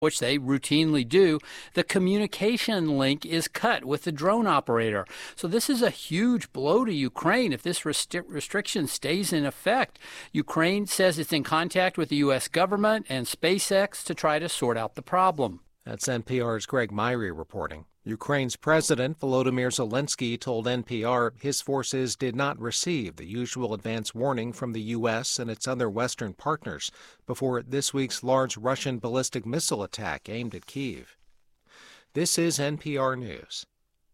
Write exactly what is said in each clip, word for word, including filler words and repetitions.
which they routinely do, the communication link is cut with the drone operator. So this is a huge blow to Ukraine if this restri- restriction stays in effect. Ukraine says it's in contact with the U S government and SpaceX to try to sort out the problem. That's N P R's Greg Myrie reporting. Ukraine's President Volodymyr Zelensky told N P R his forces did not receive the usual advance warning from the U S and its other Western partners before this week's large Russian ballistic missile attack aimed at Kyiv. This is N P R News.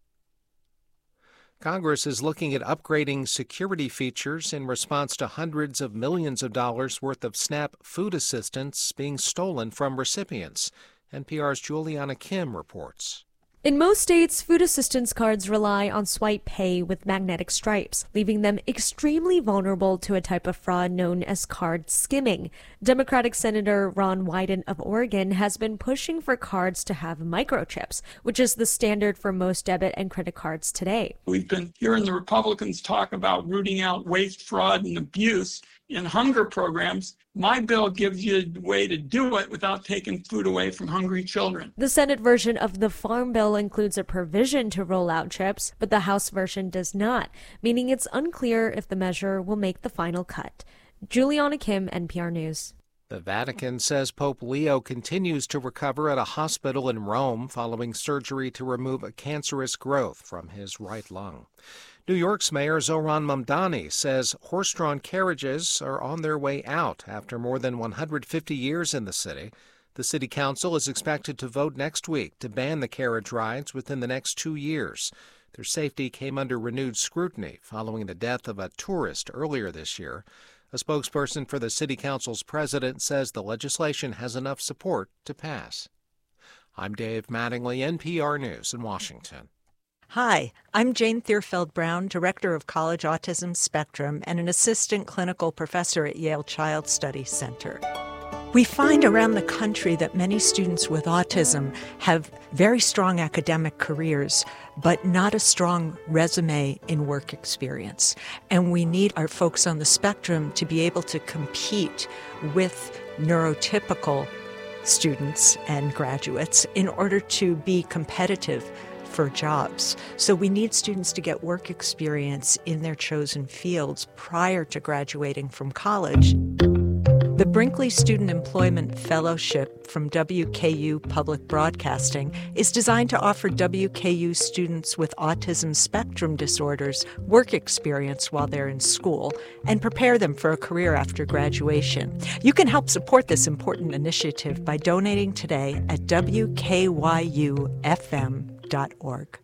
Congress is looking at upgrading security features in response to hundreds of millions of dollars worth of SNAP food assistance being stolen from recipients. N P R's Juliana Kim reports. In most states, food assistance cards rely on swipe pay with magnetic stripes, leaving them extremely vulnerable to a type of fraud known as card skimming. Democratic Senator Ron Wyden of Oregon has been pushing for cards to have microchips, which is the standard for most debit and credit cards today. We've been hearing the Republicans talk about rooting out waste, fraud, and abuse in hunger programs. My bill gives you a way to do it without taking food away from hungry children. The Senate version of the Farm Bill includes a provision to roll out chips, but the House version does not, meaning it's unclear if the measure will make the final cut. Juliana Kim, N P R News. The Vatican says Pope Leo continues to recover at a hospital in Rome following surgery to remove a cancerous growth from his right lung. New York's Mayor Zohran Mamdani says horse-drawn carriages are on their way out after more than one hundred fifty years in the city. The city council is expected to vote next week to ban the carriage rides within the next two years. Their safety came under renewed scrutiny following the death of a tourist earlier this year. A spokesperson for the city council's president says the legislation has enough support to pass. I'm Dave Mattingly, N P R News in Washington. Hi, I'm Jane Thierfeld-Brown, Director of College Autism Spectrum and an Assistant Clinical Professor at Yale Child Study Center. We find around the country that many students with autism have very strong academic careers, but not a strong resume in work experience. And we need our folks on the spectrum to be able to compete with neurotypical students and graduates in order to be competitive for jobs. So we need students to get work experience in their chosen fields prior to graduating from college. The Brinkley Student Employment Fellowship from W K U Public Broadcasting is designed to offer W K U students with autism spectrum disorders work experience while they're in school and prepare them for a career after graduation. You can help support this important initiative by donating today at W K Y U F M dot org.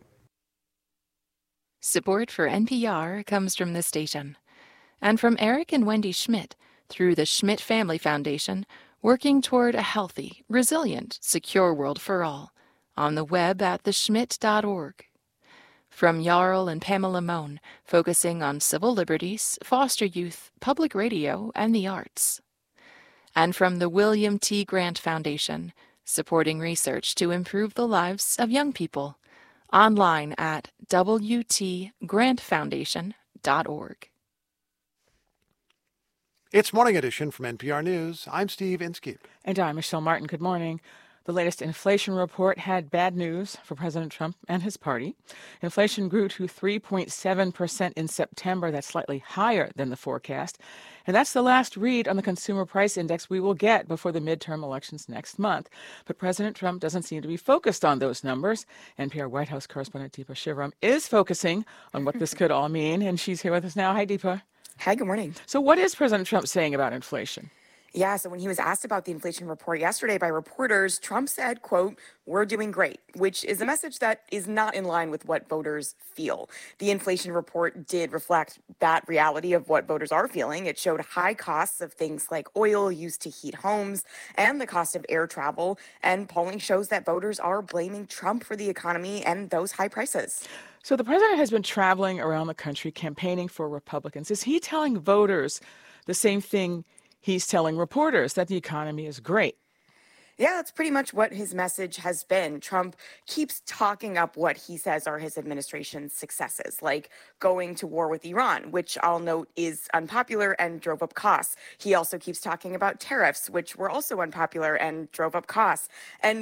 Support for N P R comes from this station and from Eric and Wendy Schmidt through the Schmidt Family Foundation, working toward a healthy, resilient, secure world for all, on the web at the schmidt dot org. From Jarl and Pamela Mohn, focusing on civil liberties, foster youth, public radio, and the arts. And from the William T. Grant Foundation, supporting research to improve the lives of young people, online at w t grant foundation dot org. It's Morning Edition from N P R News. I'm Steve Inskeep. And I'm Michelle Martin. Good morning. The latest inflation report had bad news for President Trump and his party. Inflation grew to three point seven percent in September. That's slightly higher than the forecast. And that's the last read on the Consumer Price Index we will get before the midterm elections next month. But President Trump doesn't seem to be focused on those numbers. N P R White House correspondent Deepa Shivaram is focusing on what this could all mean. And she's here with us now. Hi, Deepa. Hi, good morning. So what is President Trump saying about inflation? Yeah, so when he was asked about the inflation report yesterday by reporters, Trump said, quote, "We're doing great," which is a message that is not in line with what voters feel. The inflation report did reflect that reality of what voters are feeling. It showed high costs of things like oil used to heat homes and the cost of air travel. And polling shows that voters are blaming Trump for the economy and those high prices. So the president has been traveling around the country campaigning for Republicans. Is he telling voters the same thing he's telling reporters, that the economy is great? Yeah, that's pretty much what his message has been. Trump keeps talking up what he says are his administration's successes, like going to war with Iran, which I'll note is unpopular and drove up costs. He also keeps talking about tariffs, which were also unpopular and drove up costs. And